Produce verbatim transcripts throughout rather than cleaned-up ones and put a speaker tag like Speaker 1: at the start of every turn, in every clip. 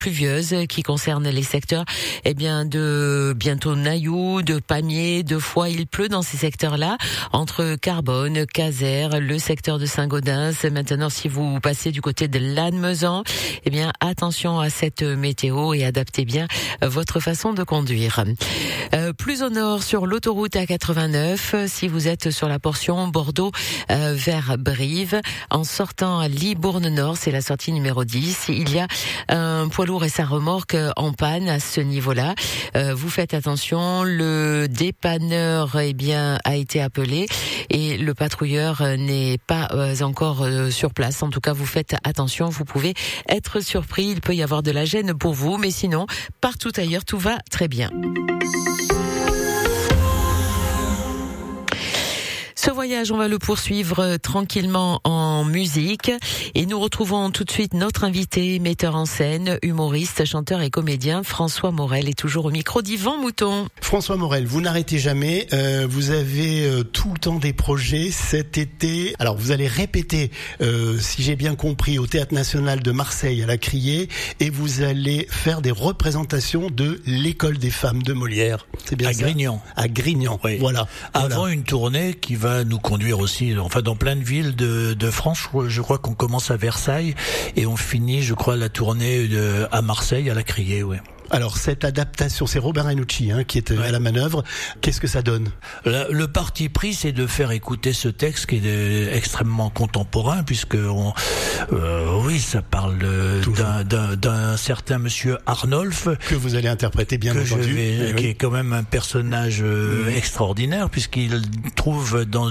Speaker 1: pluvieuse qui concerne les secteurs eh bien de bientôt Nailloux, de Pamiers, de Foix. Il pleut dans ces secteurs-là, entre Carbone, Casères, le secteur de Saint-Gaudens. Maintenant, si vous passez du côté de Lannemezan, eh bien attention à cette météo et adaptez bien votre façon de conduire. Euh, plus au nord, sur l'autoroute A quatre-vingt-neuf, si vous êtes sur la portion Bordeaux euh, vers Brive, en sortant à Libourne-Nord, c'est la sortie numéro dix, il y a un poids lourd et sa remorque en panne à ce niveau-là. Euh, vous faites attention, le dépanneur eh bien a été appelé et le patrouilleur n'est pas euh, encore euh, sur place. En tout cas, vous faites attention, vous pouvez être surpris, il peut y avoir de la gêne pour vous, mais sinon, partout ailleurs, tout va très bien. Ce voyage, on va le poursuivre tranquillement en musique et nous retrouvons tout de suite notre invité, metteur en scène, humoriste, chanteur et comédien, François Morel est toujours au micro d'Yvan Mouton.
Speaker 2: François Morel, vous n'arrêtez jamais, euh, vous avez euh, tout le temps des projets cet été. Alors vous allez répéter, euh, si j'ai bien compris, au Théâtre National de Marseille à la Criée et vous allez faire des représentations de l'École des femmes de Molière.
Speaker 3: C'est bien à ça Grignan.
Speaker 2: À Grignan, oui. Voilà.
Speaker 3: Avant
Speaker 2: voilà.
Speaker 3: Une tournée qui va nous conduire aussi, enfin dans plein de villes de, de France. Je crois qu'on commence à Versailles et on finit, je crois, la tournée de, à Marseille, à la Criée, ouais.
Speaker 2: Alors cette adaptation, c'est Robert Ranucci hein, qui est ouais. à la manœuvre. Qu'est-ce que ça donne ?
Speaker 3: Le, le parti pris, c'est de faire écouter ce texte qui est de, extrêmement contemporain, puisque on, euh, oui, ça parle d'un, d'un, d'un certain monsieur Arnolphe
Speaker 2: que vous allez interpréter bien
Speaker 3: que
Speaker 2: entendu,
Speaker 3: je vais,
Speaker 2: oui.
Speaker 3: qui est quand même un personnage euh, mmh. extraordinaire, puisqu'il trouve dans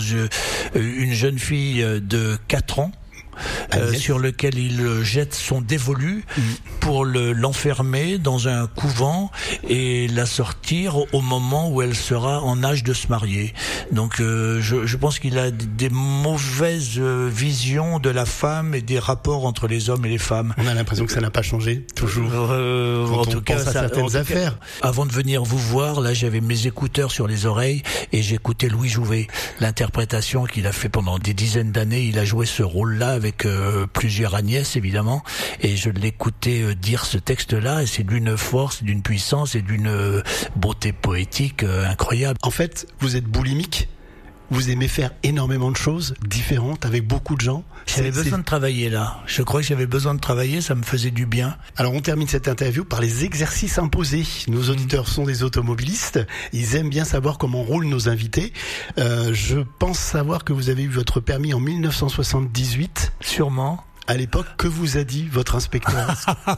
Speaker 3: une jeune fille de quatre ans. Euh, sur lequel il jette son dévolu mmh. pour le, l'enfermer dans un couvent et la sortir au moment où elle sera en âge de se marier. Donc euh, je, je pense qu'il a des mauvaises visions de la femme et des rapports entre les hommes et les femmes.
Speaker 2: On a l'impression que ça n'a pas changé, toujours.
Speaker 3: Euh, en tout cas,
Speaker 2: à certaines
Speaker 3: ça,
Speaker 2: affaires.
Speaker 3: Cas, avant de venir vous voir, là j'avais mes écouteurs sur les oreilles et j'écoutais Louis Jouvet. L'interprétation qu'il a fait pendant des dizaines d'années, il a joué ce rôle-là avec avec euh, plusieurs Agnès évidemment, et je l'écoutais euh, dire ce texte-là, et c'est d'une force, d'une puissance et d'une euh, beauté poétique euh, incroyable.
Speaker 2: En fait, vous êtes boulimique. Vous aimez faire énormément de choses différentes avec beaucoup de gens.
Speaker 3: J'avais besoin de travailler là. Je crois que j'avais besoin de travailler, ça me faisait du bien.
Speaker 2: Alors on termine cette interview par les exercices imposés. Nos auditeurs sont des automobilistes. Ils aiment bien savoir comment roulent nos invités. Euh, je pense savoir que vous avez eu votre permis en dix-neuf cent soixante-dix-huit.
Speaker 3: Sûrement.
Speaker 2: À l'époque, que vous a dit votre inspecteur ?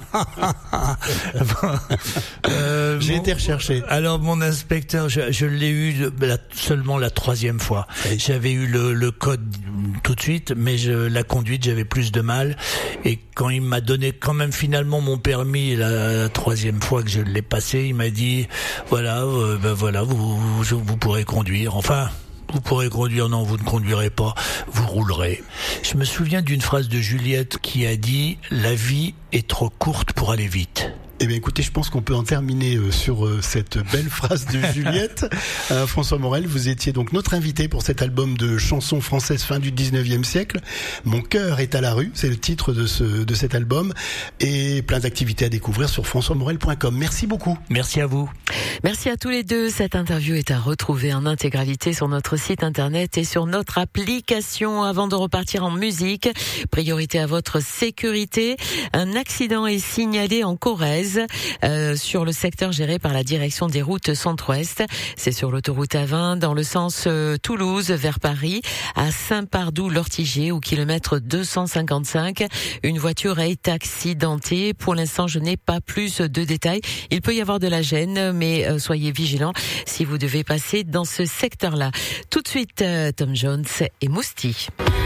Speaker 2: euh, J'ai mon, été recherché.
Speaker 3: Alors mon inspecteur, je, je l'ai eu la, seulement la troisième fois. Oui. J'avais eu le, le code tout de suite, mais je, la conduite, j'avais plus de mal. Et quand il m'a donné quand même finalement mon permis, la, la troisième fois que je l'ai passé, il m'a dit voilà, euh, ben voilà, vous, vous, vous pourrez conduire. Enfin. Vous pourrez conduire, non, vous ne conduirez pas, vous roulerez. Je me souviens d'une phrase de Juliette qui a dit « La vie est trop courte pour aller vite ».
Speaker 2: Eh bien, écoutez, je pense qu'on peut en terminer euh, sur euh, cette belle phrase de Juliette. Euh, François Morel, vous étiez donc notre invité pour cet album de chansons françaises fin du dix-neuvième siècle. Mon cœur est à la rue, c'est le titre de ce de cet album, et plein d'activités à découvrir sur françois morel point com. Merci beaucoup.
Speaker 3: Merci à vous.
Speaker 1: Merci à tous les deux. Cette interview est à retrouver en intégralité sur notre site internet et sur notre application. Avant de repartir en musique, priorité à votre sécurité. Un accident est signalé en Corrèze. Euh, sur le secteur géré par la direction des routes centre-ouest. C'est sur l'autoroute A vingt dans le sens euh, Toulouse vers Paris, à Saint-Pardoux-Lortigier au kilomètre deux cent cinquante-cinq. Une voiture a été accidentée. Pour l'instant, je n'ai pas plus de détails. Il peut y avoir de la gêne, mais euh, soyez vigilants si vous devez passer dans ce secteur-là. Tout de suite, euh, Tom Jones et Mousti.